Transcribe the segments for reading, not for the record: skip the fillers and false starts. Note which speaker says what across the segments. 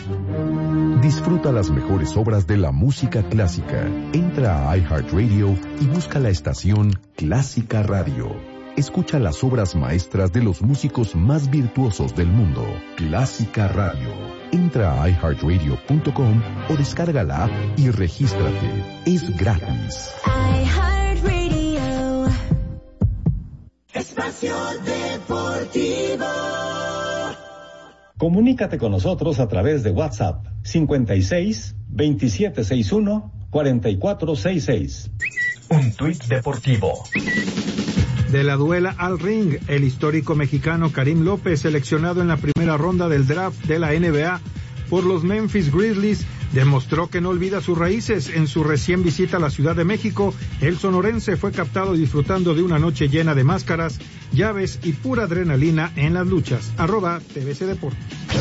Speaker 1: Disfruta las mejores obras de la música clásica. Entra a iHeartRadio y busca la estación Clásica Radio. Escucha las obras maestras de los músicos más virtuosos del mundo. Clásica Radio. Entra a iHeartRadio.com o descarga la app y regístrate. Es gratis.
Speaker 2: iHeartRadio. Espacio Deportivo.
Speaker 3: Comunícate con nosotros a través de WhatsApp 56 2761 4466.
Speaker 4: Un tuit deportivo.
Speaker 5: De la duela al ring, el histórico mexicano Karim López, seleccionado en la primera ronda del draft de la NBA por los Memphis Grizzlies, demostró que no olvida sus raíces. En su recién visita a la Ciudad de México, el sonorense fue captado disfrutando de una noche llena de máscaras, llaves y pura adrenalina en las luchas. @TVC Deportes.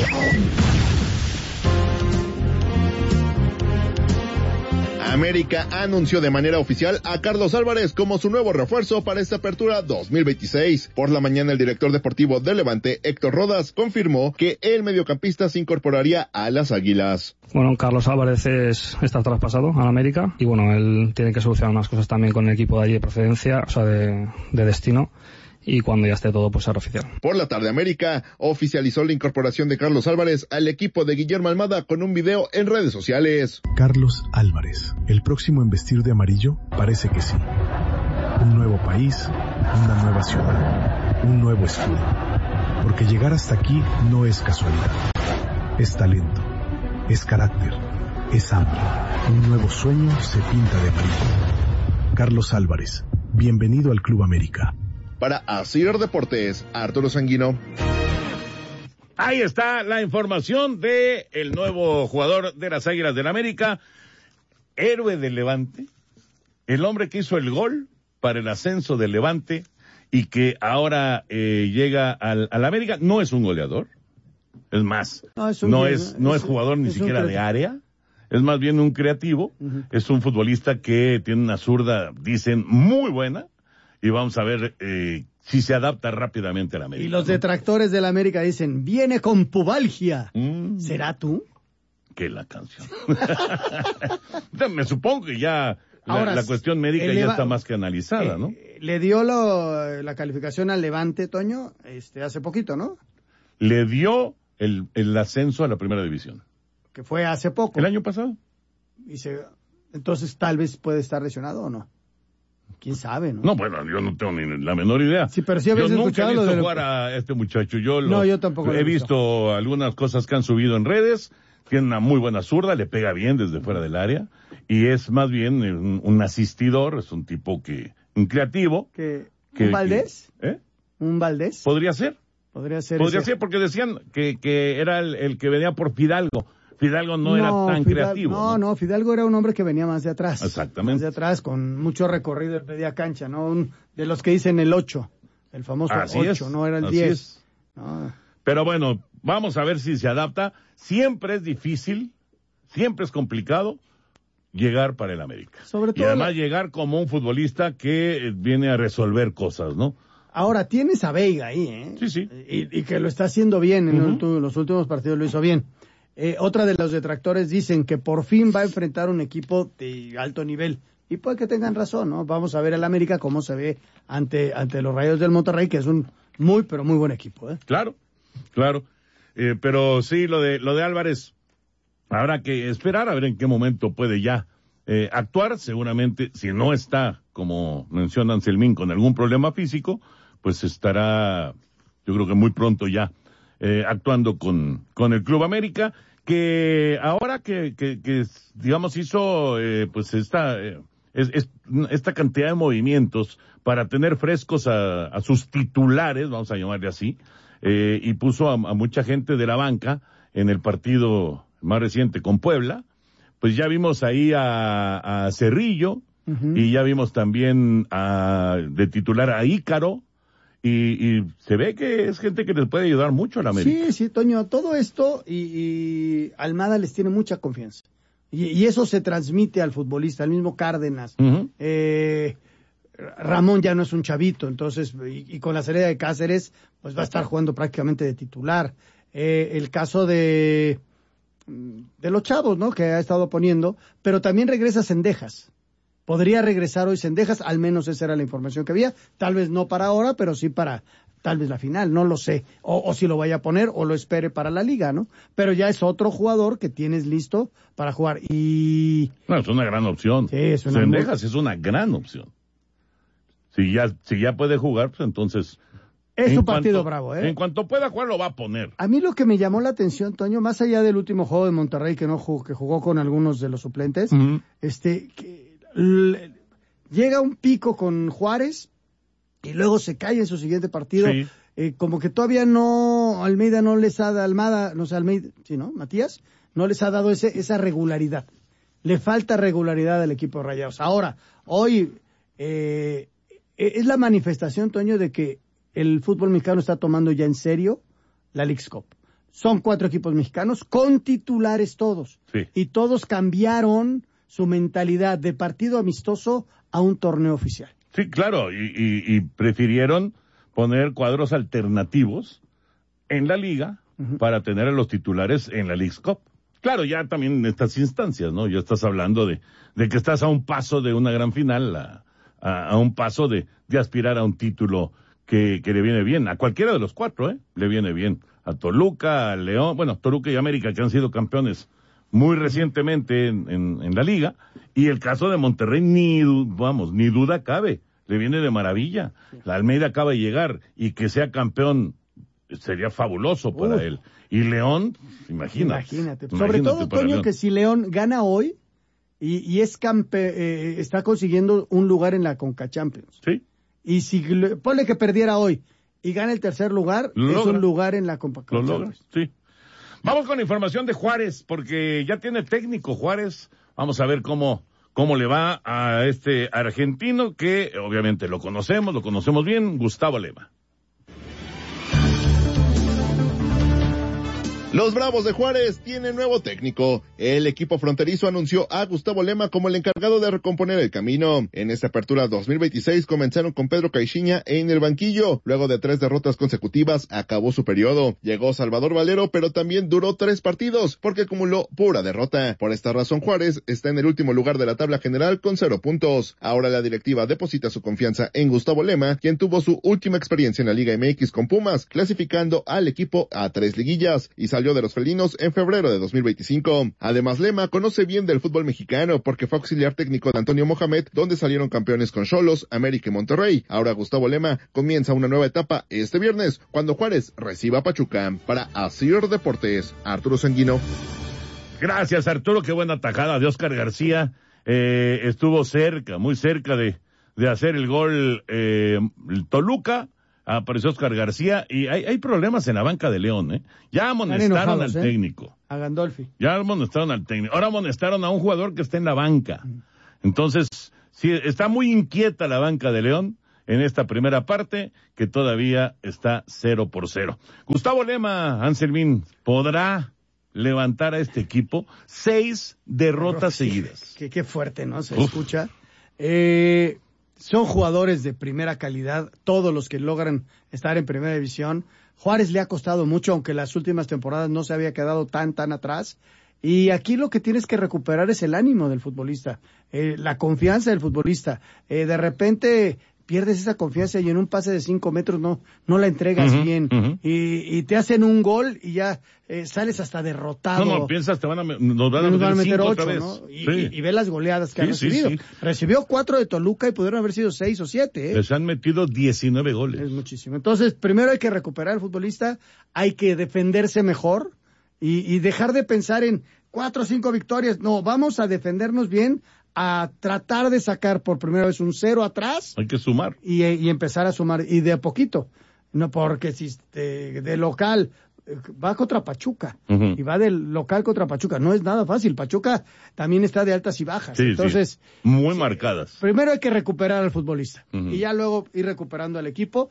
Speaker 6: América anunció de manera oficial a Carlos Álvarez como su nuevo refuerzo para esta apertura 2026. Por la mañana, el director deportivo de Levante, Héctor Rodas, confirmó que el mediocampista se incorporaría a las Águilas.
Speaker 7: Bueno, Carlos Álvarez está traspasado a América y bueno, él tiene que solucionar unas cosas también con el equipo de allí de procedencia, o sea, de destino. Y cuando ya esté todo, pues será oficial.
Speaker 6: Por la tarde, América oficializó la incorporación de Carlos Álvarez al equipo de Guillermo Almada con un video en redes sociales.
Speaker 8: Carlos Álvarez, el próximo en vestir de amarillo, parece que sí. Un nuevo país, una nueva ciudad, un nuevo escudo. Porque llegar hasta aquí no es casualidad. Es talento, es carácter, es hambre. Un nuevo sueño se pinta de amarillo. Carlos Álvarez, bienvenido al Club América.
Speaker 6: Para Asir Deportes, Arturo Sanguino.
Speaker 9: Ahí está la información de el nuevo jugador de las Águilas del América, héroe del Levante, el hombre que hizo el gol para el ascenso del Levante y que ahora llega al América. No es un goleador, es más, no es jugador ni siquiera de área, es más bien un creativo, es un futbolista que tiene una zurda, dicen, muy buena. Y vamos a ver si se adapta rápidamente a la América.
Speaker 10: Y los detractores de la América dicen, viene con pubalgia. ¿Será tú?
Speaker 9: Que la canción. Me supongo que ya ahora, la cuestión médica ya está más que analizada, ¿no?
Speaker 10: Le dio la calificación al Levante, Toño, hace poquito, ¿no?
Speaker 9: Le dio el ascenso a la primera división.
Speaker 10: Que fue hace poco.
Speaker 9: ¿El año pasado?
Speaker 10: Entonces tal vez puede estar lesionado o no. ¿Quién sabe, no?
Speaker 9: No, bueno, yo no tengo ni la menor idea.
Speaker 10: Sí, pero sí habías escuchado
Speaker 9: yo nunca he visto
Speaker 10: lo
Speaker 9: jugar a este muchacho.
Speaker 10: yo tampoco
Speaker 9: he visto algunas cosas que han subido en redes. Tiene una muy buena zurda, le pega bien desde fuera del área. Y es más bien un asistidor, es un tipo un creativo.
Speaker 10: ¿Un Valdés?
Speaker 9: ¿Un
Speaker 10: Valdés?
Speaker 9: Podría ser.
Speaker 10: Podría ser
Speaker 9: porque decían que era el que venía por Fidalgo. Fidalgo no era tan creativo.
Speaker 10: No, Fidalgo era un hombre que venía más de atrás.
Speaker 9: Exactamente.
Speaker 10: Más de atrás, con mucho recorrido en media cancha, ¿no? De los que dicen el 8, el famoso 8, no era el 10. No.
Speaker 9: Pero bueno, vamos a ver si se adapta. Siempre es difícil, siempre es complicado llegar para el América.
Speaker 10: Sobre todo
Speaker 9: y además llegar como un futbolista que viene a resolver cosas, ¿no?
Speaker 10: Ahora, tienes a Veiga ahí, ¿eh?
Speaker 9: Sí.
Speaker 10: Y que lo está haciendo bien, en los últimos partidos lo hizo bien. Otra de los detractores dicen que por fin va a enfrentar un equipo de alto nivel. Y puede que tengan razón, ¿no? Vamos a ver al América cómo se ve ante los Rayados del Monterrey, que es un muy, pero muy buen equipo, ¿eh?
Speaker 9: Claro. Pero sí, lo de Álvarez, habrá que esperar a ver en qué momento puede ya actuar. Seguramente, si no está, como menciona Anselmín, con algún problema físico, pues estará, yo creo que muy pronto ya, actuando con el Club América, que ahora que digamos hizo pues esta cantidad de movimientos para tener frescos a sus titulares, vamos a llamarle así, y puso a mucha gente de la banca en el partido más reciente con Puebla. Pues ya vimos ahí a Cerrillo, y ya vimos también de titular a Ícaro. Y se ve que es gente que les puede ayudar mucho a la América.
Speaker 10: Sí, Toño, todo esto y Almada les tiene mucha confianza. Y eso se transmite al futbolista, al mismo Cárdenas. Ramón ya no es un chavito, entonces, y con la salida de Cáceres, pues va a estar jugando prácticamente de titular. El caso de los chavos, ¿no? Que ha estado poniendo, pero también regresa Cendejas. Podría regresar hoy Cendejas, al menos esa era la información que había, tal vez no para ahora, pero sí para tal vez la final, no lo sé, o si lo vaya a poner o lo espere para la liga, ¿no? Pero ya es otro jugador que tienes listo para jugar y...
Speaker 9: No, es una gran opción.
Speaker 10: Sí, es una
Speaker 9: Cendejas es una gran opción. Si ya puede jugar, pues entonces...
Speaker 10: Es un partido bravo, ¿eh?
Speaker 9: En cuanto pueda jugar, lo va a poner.
Speaker 10: A mí lo que me llamó la atención, Toño, más allá del último juego de Monterrey que jugó con algunos de los suplentes, llega un pico con Juárez y luego se cae en su siguiente partido. Sí. Como que todavía Almeida no les ha dado, Matías, no les ha dado esa regularidad. Le falta regularidad al equipo de Rayados. Ahora, hoy es la manifestación, Toño, de que el fútbol mexicano está tomando ya en serio la Leagues Cup. Son 4 equipos mexicanos con titulares todos.
Speaker 9: Sí.
Speaker 10: Y todos cambiaron su mentalidad de partido amistoso a un torneo oficial.
Speaker 9: Sí, claro, y prefirieron poner cuadros alternativos en la liga para tener a los titulares en la Leagues Cup. Claro, ya también en estas instancias, ¿no? Ya estás hablando de que estás a un paso de una gran final, a un paso de aspirar a un título que le viene bien. A cualquiera de los 4, le viene bien. A Toluca, a León, bueno, Toluca y América, que han sido campeones muy recientemente en la liga, y el caso de Monterrey ni duda cabe, le viene de maravilla. La Almeida acaba de llegar, y que sea campeón sería fabuloso para él. Y León, imagínate.
Speaker 10: Sobre todo, Toño, que si León gana hoy, y es está consiguiendo un lugar en la Conca Champions.
Speaker 9: Sí.
Speaker 10: Y si ponle que perdiera hoy, y gana el tercer lugar, es un lugar en la Conca Champions.
Speaker 9: Sí. Vamos con información de Juárez, porque ya tiene técnico Juárez. Vamos a ver cómo le va a este argentino, que obviamente lo conocemos bien, Gustavo Lema.
Speaker 6: Los Bravos de Juárez tienen nuevo técnico. El equipo fronterizo anunció a Gustavo Lema como el encargado de recomponer el camino. En esta apertura 2026 comenzaron con Pedro Caixinha en el banquillo. Luego de 3 derrotas consecutivas, acabó su periodo. Llegó Salvador Valero, pero también duró 3 partidos, porque acumuló pura derrota. Por esta razón, Juárez está en el último lugar de la tabla general con 0 puntos. Ahora la directiva deposita su confianza en Gustavo Lema, quien tuvo su última experiencia en la Liga MX con Pumas, clasificando al equipo a 3 liguillas, y salió de los felinos en febrero de 2025. Además, Lema conoce bien del fútbol mexicano porque fue auxiliar técnico de Antonio Mohamed, donde salieron campeones con Xolos, América y Monterrey. Ahora Gustavo Lema comienza una nueva etapa este viernes, cuando Juárez reciba a Pachuca. Para Asir Deportes, Arturo Sanguino.
Speaker 9: Gracias, Arturo, qué buena tajada de Oscar García. Estuvo muy cerca de hacer el gol el Toluca. Apareció Oscar García, y hay problemas en la banca de León, Ya amonestaron al técnico.
Speaker 10: A Gandolfi.
Speaker 9: Ya amonestaron al técnico. Ahora amonestaron a un jugador que está en la banca. Entonces, sí, está muy inquieta la banca de León en esta primera parte, que todavía está 0-0. Gustavo Lema, Anselmín, ¿podrá levantar a este equipo? 6 derrotas seguidas.
Speaker 10: Qué fuerte, ¿no? Se escucha. Son jugadores de primera calidad, todos los que logran estar en primera división. Juárez le ha costado mucho, aunque las últimas temporadas no se había quedado tan atrás. Y aquí lo que tienes que recuperar es el ánimo del futbolista, la confianza del futbolista. De repente pierdes esa confianza y en un pase de 5 metros no la entregas bien. Y te hacen un gol y ya sales hasta derrotado.
Speaker 9: No piensas, nos van a meter 8, otra vez.
Speaker 10: ¿no? Y ve las goleadas que han recibido. Sí. Recibió 4 de Toluca y pudieron haber sido 6 o 7.
Speaker 9: Les han metido 19 goles.
Speaker 10: Es muchísimo. Entonces, primero hay que recuperar al futbolista, hay que defenderse mejor y dejar de pensar en 4 o 5 victorias. No, vamos a defendernos bien, a tratar de sacar por primera vez un 0 atrás.
Speaker 9: Hay que sumar.
Speaker 10: Y empezar a sumar, y de a poquito. No, porque si de local va contra Pachuca, y va del local contra Pachuca, no es nada fácil. Pachuca también está de altas y bajas.
Speaker 9: Sí,
Speaker 10: entonces,
Speaker 9: muy marcadas.
Speaker 10: Primero hay que recuperar al futbolista, y ya luego ir recuperando al equipo,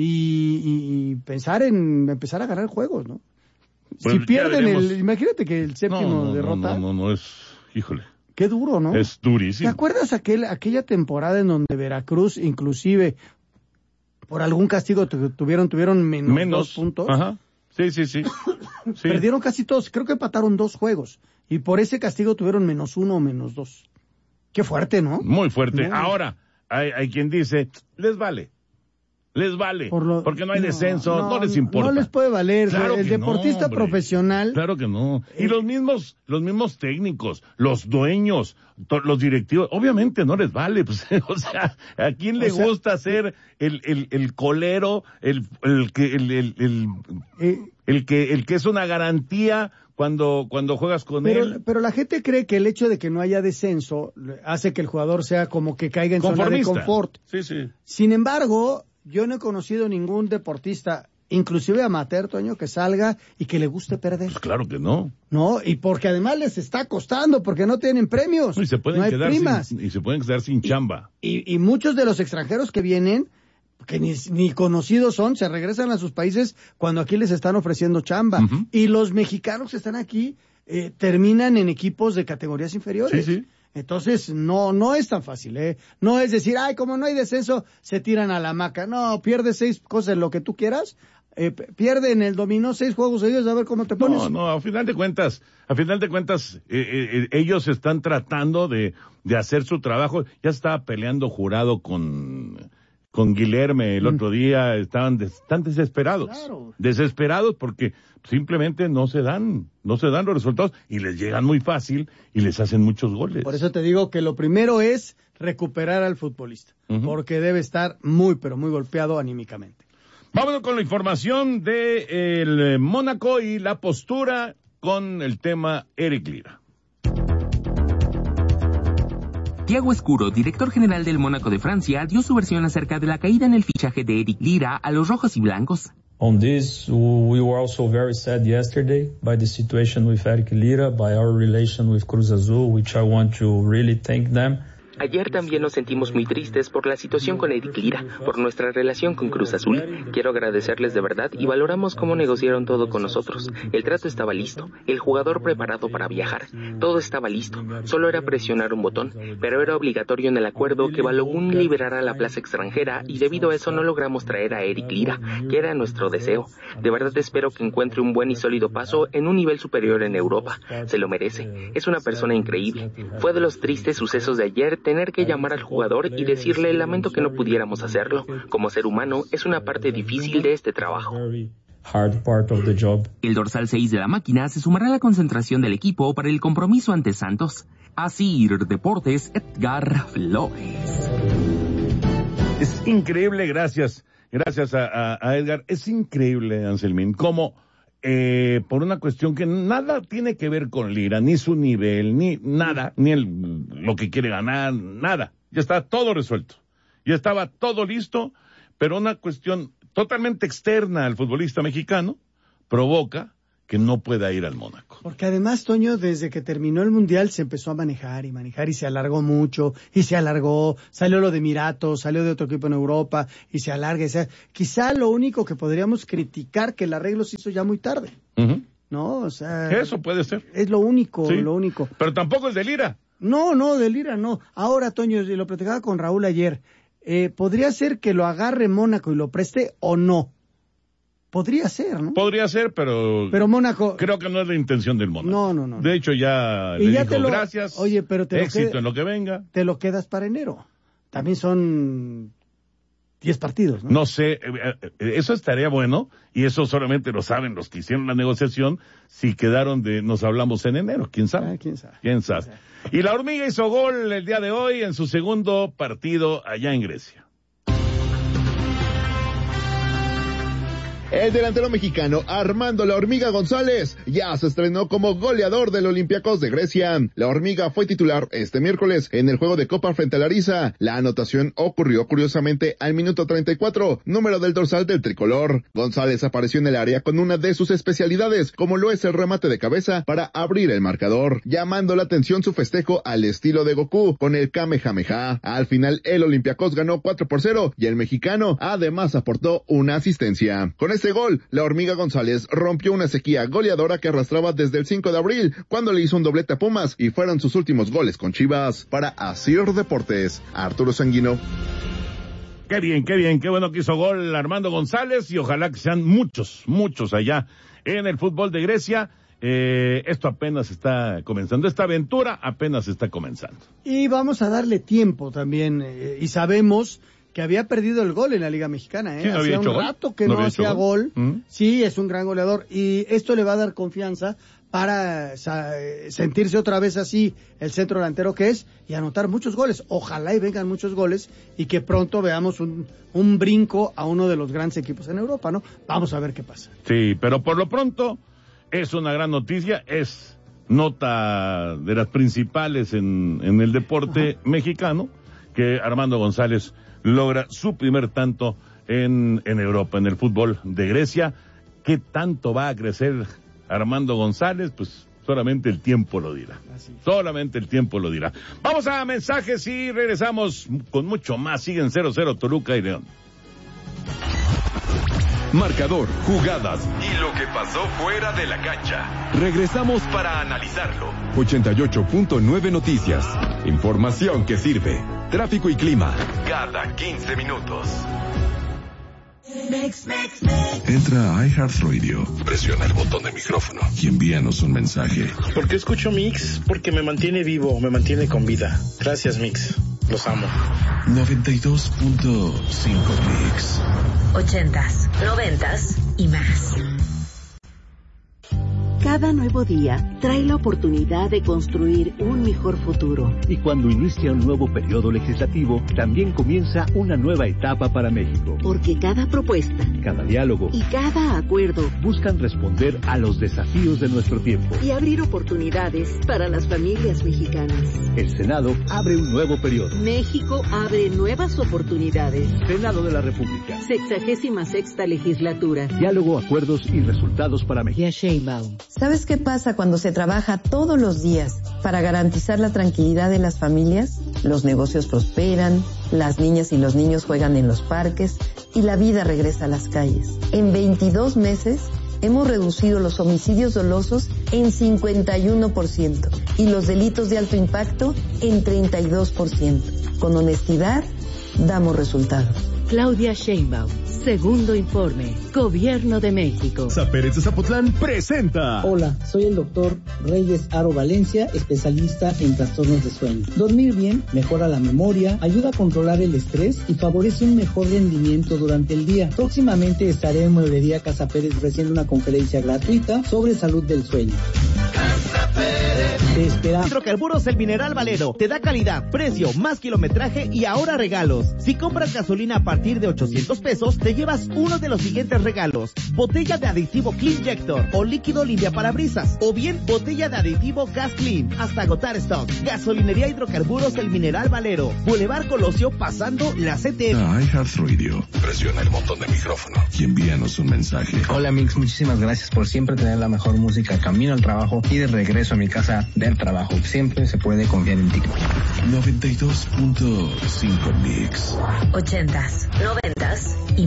Speaker 10: y pensar en empezar a ganar juegos, ¿no? Pues si pierden imagínate que el séptimo derrota.
Speaker 9: No, es, híjole.
Speaker 10: Qué duro, ¿no?
Speaker 9: Es durísimo.
Speaker 10: ¿Te acuerdas aquella temporada en donde Veracruz, inclusive, por algún castigo tuvieron menos 2 puntos?
Speaker 9: Ajá. Sí.
Speaker 10: Perdieron casi todos, creo que empataron 2 juegos. Y por ese castigo tuvieron -1 o -2. Qué fuerte, ¿no?
Speaker 9: Muy fuerte.
Speaker 10: No.
Speaker 9: Ahora, hay quien dice, les vale, porque no hay descenso, no les importa.
Speaker 10: No les puede valer.
Speaker 9: Claro
Speaker 10: el
Speaker 9: que
Speaker 10: deportista
Speaker 9: no,
Speaker 10: profesional.
Speaker 9: Claro que no. Y los mismos técnicos, los dueños, los directivos, obviamente no les vale. Pues, o sea, ¿a quién le gusta ser el colero, el que es una garantía cuando juegas con él?
Speaker 10: Pero la gente cree que el hecho de que no haya descenso hace que el jugador sea como que caiga en zona de confort.
Speaker 9: Sí.
Speaker 10: Sin embargo, yo no he conocido ningún deportista, inclusive amateur, Toño, que salga y que le guste perder.
Speaker 9: Pues claro que no.
Speaker 10: No, y porque además les está costando, porque no tienen premios.
Speaker 9: Y se pueden
Speaker 10: no hay
Speaker 9: quedar
Speaker 10: primas.
Speaker 9: sin chamba.
Speaker 10: Y muchos de los extranjeros que vienen, que ni conocidos son, se regresan a sus países cuando aquí les están ofreciendo chamba. Uh-huh. Y los mexicanos que están aquí terminan en equipos de categorías inferiores.
Speaker 9: Sí.
Speaker 10: Entonces, no es tan fácil, ¿eh? No es decir, como no hay descenso, se tiran a la hamaca. No, pierdes 6 cosas, lo que tú quieras. Pierde en el dominó 6 juegos seguidos, a ver cómo te pones.
Speaker 9: No, a final de cuentas, ellos están tratando de hacer su trabajo. Ya estaba peleando Jurado con Guilherme el otro día, están desesperados. Claro. Desesperados porque simplemente no se dan los resultados y les llegan muy fácil y les hacen muchos goles.
Speaker 10: Por eso te digo que lo primero es recuperar al futbolista, porque debe estar muy, pero muy golpeado anímicamente.
Speaker 9: Vámonos con la información de el Mónaco y la postura con el tema Eric Lira.
Speaker 11: Thiago Escuro, director general del Mónaco de Francia, dio su versión acerca de la caída en el fichaje de Eric Lira a los rojos y blancos.
Speaker 12: On this, we were also very sad yesterday by the situation with Eric Lira, by our relation with Cruz Azul, which I want to really thank them.
Speaker 11: Ayer también nos sentimos muy tristes por la situación con Eric Lira, por nuestra relación con Cruz Azul. Quiero agradecerles de verdad y valoramos cómo negociaron todo con nosotros. El trato estaba listo, el jugador preparado para viajar. Todo estaba listo, solo era presionar un botón, pero era obligatorio en el acuerdo que Balogun liberara la plaza extranjera y debido a eso no logramos traer a Eric Lira, que era nuestro deseo. De verdad espero que encuentre un buen y sólido paso en un nivel superior en Europa. Se lo merece. Es una persona increíble. Fue de los tristes sucesos de ayer tener que llamar al jugador y decirle lamento que no pudiéramos hacerlo. Como ser humano, es una parte difícil de este trabajo. El dorsal 6 de la máquina se sumará a la concentración del equipo para el compromiso ante Santos. Asir Deportes, Edgar Flores.
Speaker 9: Es increíble, gracias a Edgar. Es increíble, Anselmín, cómo por una cuestión que nada tiene que ver con Lira, ni su nivel, ni nada, ni lo que quiere ganar, nada. Ya está todo resuelto. Ya estaba todo listo, pero una cuestión totalmente externa al futbolista mexicano provoca que no pueda ir al Mónaco.
Speaker 10: Porque además, Toño, desde que terminó el Mundial se empezó a manejar y se alargó mucho, salió lo de Emiratos, salió de otro equipo en Europa y se alarga. Quizá lo único que podríamos criticar que el arreglo se hizo ya muy tarde. Uh-huh. ¿No? O sea,
Speaker 9: eso puede ser.
Speaker 10: Es lo único,
Speaker 9: sí.
Speaker 10: Lo único.
Speaker 9: Pero tampoco es de Lira.
Speaker 10: No, de Lira no. Ahora, Toño, lo platicaba con Raúl ayer, ¿podría ser que lo agarre Mónaco y lo preste o no? Podría ser, ¿no?
Speaker 9: Podría ser, pero
Speaker 10: Mónaco...
Speaker 9: Creo que no es la intención del Mónaco.
Speaker 10: No.
Speaker 9: De hecho, ya le dijo gracias,
Speaker 10: oye, pero
Speaker 9: éxito en lo que venga.
Speaker 10: Te lo quedas para enero. También son 10 partidos, ¿no?
Speaker 9: No sé, eso estaría bueno, y eso solamente lo saben los que hicieron la negociación, si quedaron nos hablamos en enero, ¿quién sabe?
Speaker 10: ¿Quién sabe?
Speaker 9: Y la Hormiga hizo gol el día de hoy en su segundo partido allá en Grecia.
Speaker 6: El delantero mexicano Armando La Hormiga González ya se estrenó como goleador del Olympiacos de Grecia. La Hormiga fue titular este miércoles en el juego de Copa frente a Larissa. La anotación ocurrió curiosamente al minuto 34, número del dorsal del tricolor. González apareció en el área con una de sus especialidades, como lo es el remate de cabeza para abrir el marcador, llamando la atención su festejo al estilo de Goku con el Kamehameha. Al final el Olympiacos ganó 4-0 y el mexicano además aportó una asistencia. Con este gol, La Hormiga González rompió una sequía goleadora que arrastraba desde el 5 de abril, cuando le hizo un doblete a Pumas, y fueron sus últimos goles con Chivas. Para Asir Deportes, Arturo Sanguino.
Speaker 9: Qué bien, qué bueno que hizo gol Armando González, y ojalá que sean muchos allá en el fútbol de Grecia. Esto apenas está comenzando, esta aventura apenas está comenzando.
Speaker 10: Y vamos a darle tiempo también, y sabemos que había perdido el gol en la Liga Mexicana,
Speaker 9: Sí, no
Speaker 10: hacía un rato que no hacía gol. Sí, es un gran goleador, y esto le va a dar confianza para sentirse otra vez así el centro delantero que es y anotar muchos goles. Ojalá y vengan muchos goles y que pronto veamos un brinco a uno de los grandes equipos en Europa, ¿no? Vamos a ver qué pasa.
Speaker 9: Sí, pero por lo pronto es una gran noticia, es nota de las principales en el deporte mexicano, que Armando González logra su primer tanto en Europa, en el fútbol de Grecia. ¿Qué tanto va a crecer Armando González? Pues solamente el tiempo lo dirá. Solamente el tiempo lo dirá. Vamos a mensajes y regresamos con mucho más. Siguen 0-0 Toluca y León.
Speaker 1: Marcador, jugadas
Speaker 4: Y lo que pasó fuera de la cancha.
Speaker 1: Regresamos
Speaker 4: Para analizarlo.
Speaker 1: 88.9 Noticias. Información que sirve. Tráfico y clima.
Speaker 4: Cada 15 minutos.
Speaker 8: Entra a iHeartRadio, presiona el botón de micrófono y envíanos un mensaje.
Speaker 13: ¿Por qué escucho Mix? Porque me mantiene vivo, me mantiene con vida. Gracias, Mix. Los amo.
Speaker 8: 92.5 Mix.
Speaker 14: 80s, 90s y más.
Speaker 15: Cada nuevo día trae la oportunidad de construir un mejor futuro.
Speaker 16: Y cuando inicia un nuevo periodo legislativo, también comienza una nueva etapa para México.
Speaker 15: Porque cada propuesta,
Speaker 16: cada diálogo
Speaker 15: y cada acuerdo
Speaker 16: buscan responder a los desafíos de nuestro tiempo
Speaker 15: y abrir oportunidades para las familias mexicanas.
Speaker 16: El Senado abre un nuevo periodo.
Speaker 15: México abre nuevas oportunidades.
Speaker 16: Senado de la República.
Speaker 15: 66ª legislatura.
Speaker 16: Diálogo, acuerdos y resultados para México.
Speaker 17: ¿Sabes qué pasa cuando se trabaja todos los días para garantizar la tranquilidad de las familias? Los negocios prosperan, las niñas y los niños juegan en los parques y la vida regresa a las calles. En 22 meses hemos reducido los homicidios dolosos en 51% y los delitos de alto impacto en 32%. Con honestidad, damos resultados.
Speaker 15: Claudia Sheinbaum, segundo informe, Gobierno de México.
Speaker 18: Pérez de Zapotlán presenta.
Speaker 19: Hola, soy el doctor Reyes Aro Valencia, especialista en trastornos de sueño. Dormir bien mejora la memoria, ayuda a controlar el estrés y favorece un mejor rendimiento durante el día. Próximamente estaré en Mueblería Casa Pérez ofreciendo una conferencia gratuita sobre salud del sueño. Te esperamos.
Speaker 20: Hidrocarburos El Mineral Valero te da calidad, precio, más kilometraje y ahora regalos. Si compras gasolina a partir de 800 pesos, te llevas uno de los siguientes regalos: botella de aditivo Cleanjector o líquido limpia parabrisas, o bien botella de aditivo Gas Clean, hasta agotar stock. Gasolinería Hidrocarburos El Mineral Valero, Boulevard Colosio, pasando la CT.
Speaker 8: A iHeartRadio, presiona el botón de micrófono y envíanos un mensaje.
Speaker 21: Hola Mix, muchísimas gracias por siempre tener la mejor música camino al trabajo y de regreso a mi casa del trabajo. Siempre se puede confiar en ti.
Speaker 8: 92.5 Mix.
Speaker 14: 80s, 90s y